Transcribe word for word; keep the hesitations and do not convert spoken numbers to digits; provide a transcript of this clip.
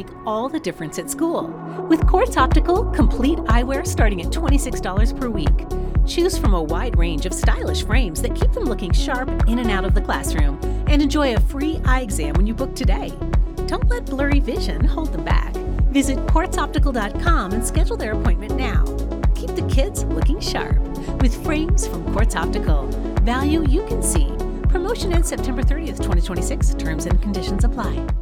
make all the difference at school. With Quartz Optical, complete eyewear starting at twenty-six dollars per week. Choose from a wide range of stylish frames that keep them looking sharp in and out of the classroom. And enjoy a free eye exam when you book today. Don't let blurry vision hold them back. Visit quartz optical dot com and schedule their appointment now. Keep the kids looking sharp with frames from Quartz Optical. Value you can see. Promotion ends September thirtieth, twenty twenty-six. Terms and conditions apply.